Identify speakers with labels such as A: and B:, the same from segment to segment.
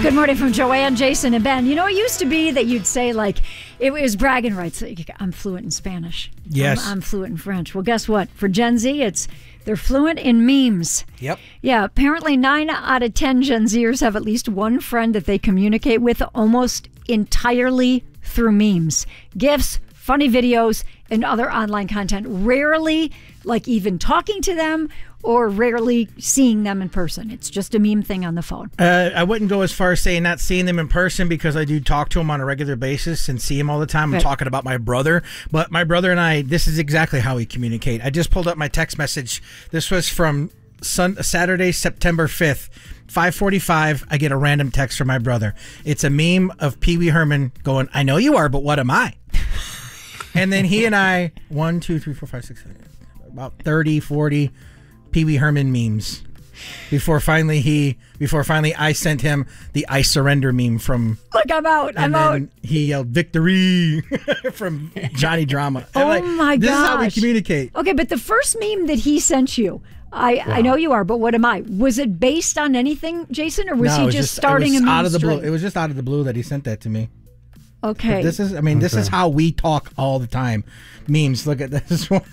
A: Good morning from Joanne, Jason, and Ben. You know, it used to be that you'd say, like, it was bragging rights. Like, I'm fluent in Spanish.
B: Yes.
A: I'm fluent in French. Well, guess what? For Gen Z, they're fluent in memes.
B: Yep.
A: Yeah, apparently 9 out of 10 Gen Zers have at least one friend that they communicate with almost entirely through memes. GIFs, funny videos, and other online content. Rarely, like, even talking to them or rarely seeing them in person. It's just a meme thing on the phone.
B: I wouldn't go as far as saying not seeing them in person because I do talk to him on a regular basis and see him all the time. I'm talking about my brother. But my brother and I, this is exactly how we communicate. I just pulled up my text message. This was from Saturday, September 5th. 5:45, I get a random text from my brother. It's a meme of Pee Wee Herman going, I know you are, but what am I? And then he and I, 1, 2, 3, 4, 5, 6, 7, about 30, 40 Pee Wee Herman memes before finally I sent him the I surrender meme from
A: Look, I'm out. I'm out.
B: He yelled victory from Johnny Drama.
A: My gosh.
B: This is how we communicate.
A: Okay, but the first meme that he sent you, I know you are, but what am I? Was it based on anything, Jason, or was he just starting a meme
B: out of the
A: string?
B: blue? It was just out of the blue that he sent that to me.
A: Okay.
B: But this is how we talk all the time. Memes. Look at this one.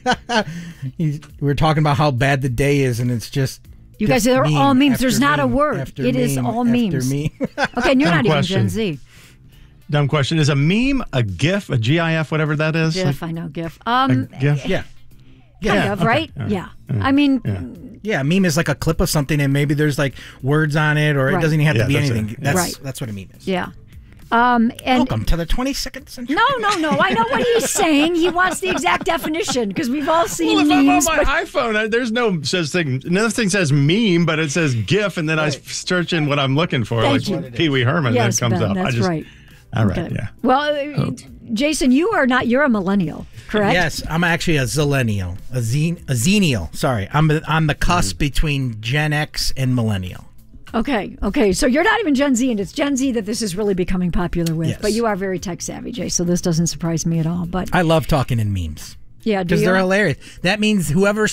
B: We're talking about how bad the day is, and it's just.
A: You guys, they're all memes. There's not a word. It is all memes. Okay, and you're not even Gen Z.
C: Dumb question. Is a meme a GIF, a GIF, whatever that is?
A: GIF, I know GIF.
C: GIF?
B: Yeah.
A: Kind of, right?
C: Right.
A: Yeah. I mean,
B: yeah, a meme is like a clip of something, and maybe there's like words on it, or it doesn't even have to be anything. That's what a meme is.
A: Yeah.
B: And welcome to the 22nd century.
A: No. I know what he's saying. He wants the exact definition because we've all seen memes.
C: Well, if I'm on my iPhone, there's no such thing. Another thing says meme, but it says GIF, and then I search in what I'm looking for, like Pee Wee Herman,
A: yes,
C: that comes
A: Ben,
C: up.
A: That's right.
C: All right,
A: okay.
C: Yeah.
A: Well, Jason, you're a millennial, correct?
B: Yes, I'm actually a zillennial, a zennial. Sorry, I'm on the cusp between Gen X and millennial.
A: Okay. So you're not even Gen Z, and it's Gen Z that this is really becoming popular with.
B: Yes.
A: But you are very tech savvy, Jay, so this doesn't surprise me at all. But
B: I love talking in memes.
A: Yeah,
B: because they're hilarious. That means whoever